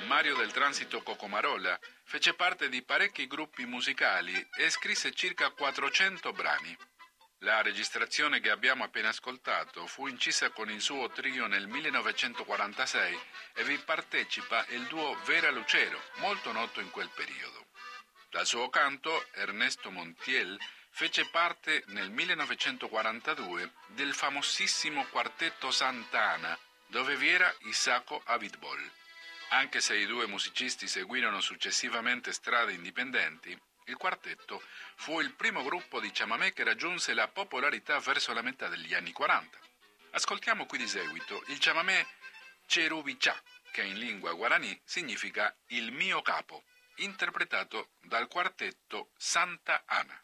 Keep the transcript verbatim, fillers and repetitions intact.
Mario del Transito Cocomarola fece parte di parecchi gruppi musicali e scrisse circa quattrocento brani. La registrazione che abbiamo appena ascoltato fu incisa con il suo trio nel millenovecentoquarantasei e vi partecipa il duo Vera Lucero, molto noto in quel periodo. Dal suo canto, Ernesto Montiel fece parte nel millenovecentoquarantadue del famosissimo quartetto Sant'Ana, dove vi era Isacco Abitbol. Anche se i due musicisti seguirono successivamente strade indipendenti, il quartetto fu il primo gruppo di chamamé che raggiunse la popolarità verso la metà degli anni quaranta. Ascoltiamo qui di seguito il chamamé Cherubichá, che in lingua guarani significa il mio capo, interpretato dal quartetto Santa Ana.